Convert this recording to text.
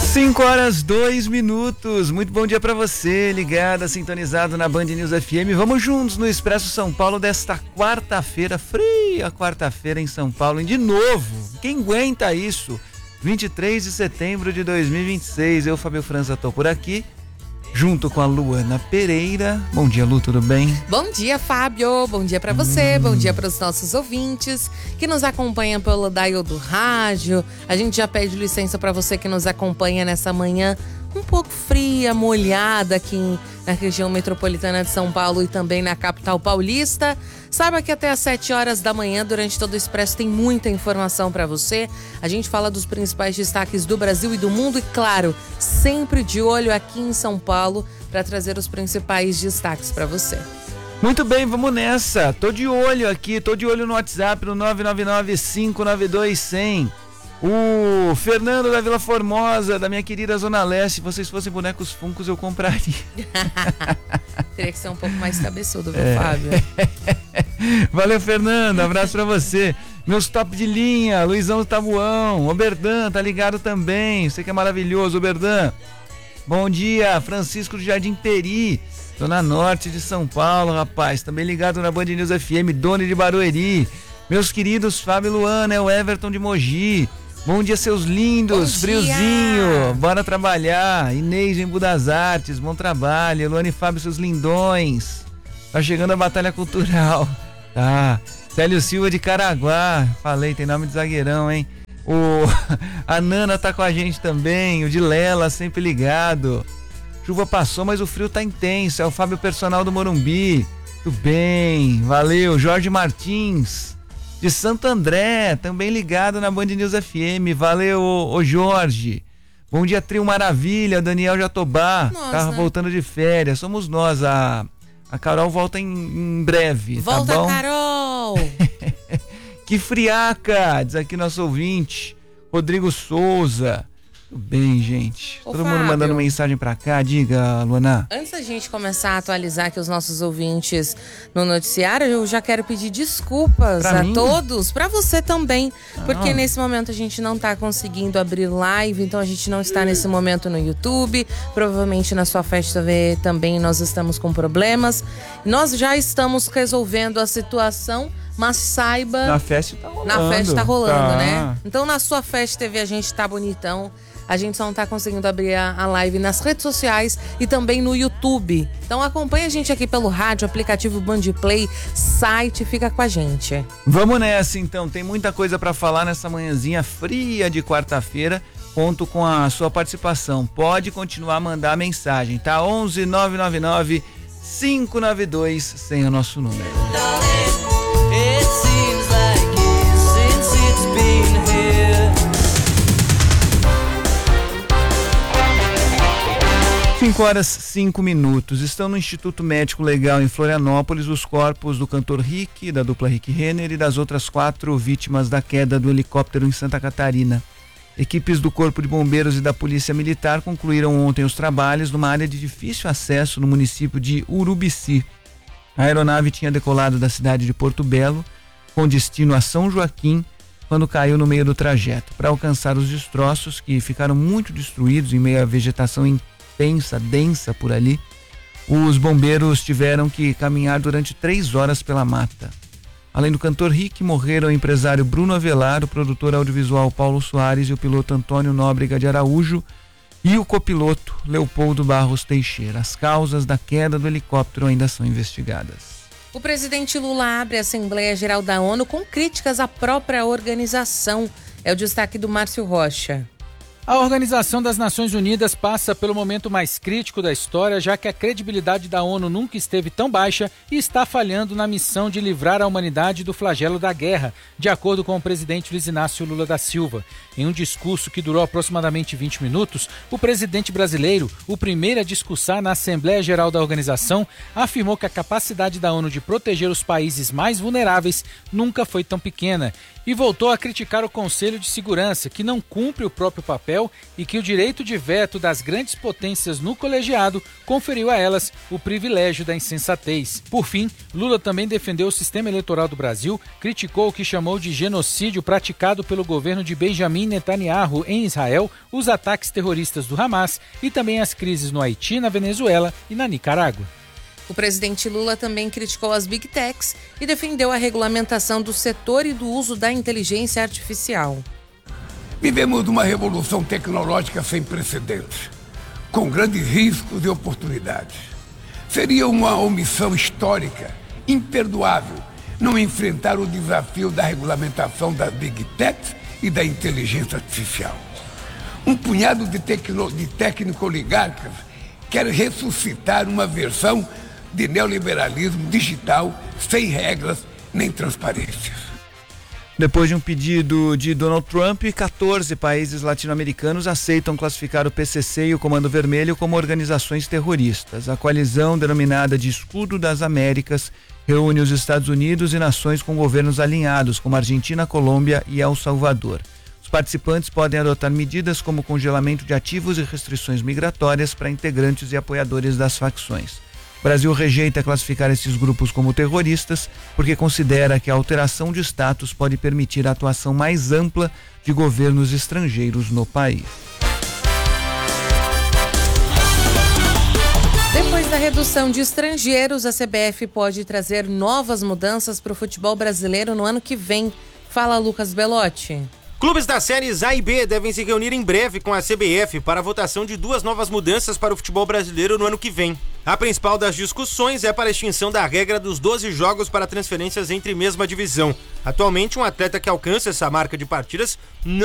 5h02. Muito bom dia para você, ligada, sintonizado na Band News FM. Vamos juntos no Expresso São Paulo desta quarta-feira, fria quarta-feira em São Paulo. E de novo, quem aguenta isso? 23 de setembro de 2026. Eu, Fábio França, tô por aqui, junto com a Luana Pereira. Bom dia, Lu, tudo bem? Bom dia, Fábio. Bom dia pra você, bom dia para os nossos ouvintes que nos acompanham pelo dial do rádio. A gente já pede licença para você que nos acompanha nessa manhã um pouco fria, molhada aqui na região metropolitana de São Paulo e também na capital paulista. Saiba que até às 7 horas da manhã, durante todo o Expresso, tem muita informação para você. A gente fala dos principais destaques do Brasil e do mundo e, claro, sempre de olho aqui em São Paulo para trazer os principais destaques para você. Muito bem, vamos nessa. Tô de olho aqui, tô de olho no WhatsApp, no 999-592-100. O Fernando da Vila Formosa, da minha querida Zona Leste. Se vocês fossem bonecos Funkos, eu compraria. Teria que ser um pouco mais cabeçudo, viu, Fábio? Valeu, Fernando. Abraço pra você. Meus top de linha, Luizão do Tabuão. Oberdan, tá ligado também. Você que é maravilhoso, Oberdan. Bom dia, Francisco do Jardim Peri, Zona Norte de São Paulo, rapaz. Também ligado na Band News FM, Doni de Barueri. Meus queridos Fábio e Luana, é o Everton de Mogi. Bom dia, seus lindos. Bom friozinho, dia. Bora trabalhar. Inês em Budas Artes, bom trabalho. Luana e Fábio, seus lindões. Tá chegando a Batalha Cultural. Tá. Célio Silva de Caraguá, falei, tem nome de zagueirão, hein? A Nana tá com a gente também, o de Lela, sempre ligado. Chuva passou, mas o frio tá intenso. É o Fábio Personal do Morumbi. Tudo bem, valeu. Jorge Martins de Santo André, também ligado na Band News FM. Valeu, ô Jorge. Bom dia, Trio Maravilha, Daniel Jatobá. Tá voltando de férias. Somos nós, a Carol volta em breve. Volta, tá bom? Carol! Que friaca, diz aqui nosso ouvinte, Rodrigo Souza. Tudo bem, gente? Ô, Todo mundo Fábio, mandando mensagem pra cá. Diga, Luana. antes da gente começar a atualizar aqui os nossos ouvintes no noticiário, eu já quero pedir desculpas Pra a mim? todos, pra você também, porque nesse momento a gente não tá conseguindo abrir live, então a gente não está nesse momento no YouTube, provavelmente na sua Festa TV também nós estamos com problemas. Nós já estamos resolvendo a situação, mas saiba... Na festa tá rolando. Na festa tá rolando, Tá. né? Então na sua Festa TV a gente tá bonitão. A gente só não tá conseguindo abrir a live nas redes sociais e também no YouTube. Então acompanha a gente aqui pelo rádio, aplicativo Bandplay, site, fica com a gente. Vamos nessa então, tem muita coisa pra falar nessa manhãzinha fria de quarta-feira. Conto com a sua participação. Pode continuar a mandar mensagem, tá? 11 999 592 sem o nosso número. 5h05. Estão no Instituto Médico Legal em Florianópolis os corpos do cantor Rick, da dupla Rick Renner e das outras 4 vítimas da queda do helicóptero em Santa Catarina. Equipes do Corpo de Bombeiros e da Polícia Militar concluíram ontem os trabalhos numa área de difícil acesso no município de Urubici. A aeronave tinha decolado da cidade de Porto Belo com destino a São Joaquim quando caiu no meio do trajeto. Para alcançar os destroços, que ficaram muito destruídos em meio à vegetação densa por ali, os bombeiros tiveram que caminhar durante 3 horas pela mata. Além do cantor Rick, morreram o empresário Bruno Avelar, o produtor audiovisual Paulo Soares e o piloto Antônio Nóbrega de Araújo e o copiloto Leopoldo Barros Teixeira. As causas da queda do helicóptero ainda são investigadas. O presidente Lula abre a Assembleia Geral da ONU com críticas à própria organização. É o destaque do Márcio Rocha. A Organização das Nações Unidas passa pelo momento mais crítico da história, já que a credibilidade da ONU nunca esteve tão baixa e está falhando na missão de livrar a humanidade do flagelo da guerra, de acordo com o presidente Luiz Inácio Lula da Silva. Em um discurso que durou aproximadamente 20 minutos, o presidente brasileiro, o primeiro a discursar na Assembleia Geral da organização, afirmou que a capacidade da ONU de proteger os países mais vulneráveis nunca foi tão pequena E voltou a criticar o Conselho de Segurança, que não cumpre o próprio papel e que o direito de veto das grandes potências no colegiado conferiu a elas o privilégio da insensatez. Por fim, Lula também defendeu o sistema eleitoral do Brasil, criticou o que chamou de genocídio praticado pelo governo de Benjamin Netanyahu em Israel, os ataques terroristas do Hamas e também as crises no Haiti, na Venezuela e na Nicarágua. O presidente Lula também criticou as Big Techs e defendeu a regulamentação do setor e do uso da inteligência artificial. Vivemos uma revolução tecnológica sem precedentes, com grandes riscos e oportunidades. Seria uma omissão histórica, imperdoável, não enfrentar o desafio da regulamentação das Big Techs e da inteligência artificial. Um punhado de técnico-oligarcas quer ressuscitar uma versão de neoliberalismo digital sem regras nem transparência. Depois de um pedido de Donald Trump, 14 países latino-americanos aceitam classificar o PCC e o Comando Vermelho como organizações terroristas. A coalizão, denominada de Escudo das Américas, reúne os Estados Unidos e nações com governos alinhados, como Argentina, Colômbia e El Salvador. Os participantes podem adotar medidas como congelamento de ativos e restrições migratórias para integrantes e apoiadores das facções. O Brasil rejeita classificar esses grupos como terroristas porque considera que a alteração de status pode permitir a atuação mais ampla de governos estrangeiros no país. Depois da redução de estrangeiros, a CBF pode trazer novas mudanças para o futebol brasileiro no ano que vem. Fala, Lucas Belotti. Clubes das séries A e B devem se reunir em breve com a CBF para a votação de 2 novas mudanças para o futebol brasileiro no ano que vem. A principal das discussões é para a extinção da regra dos 12 jogos para transferências entre mesma divisão. Atualmente, um atleta que alcança essa marca de partidas não